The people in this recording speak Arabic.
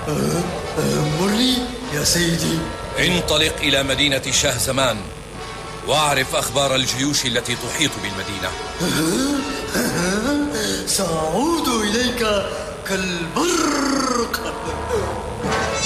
مرني يا سيدي. انطلق إلى مدينة شهزمان واعرف أخبار الجيوش التي تحيط بالمدينة. سأعود إليك كالبرق.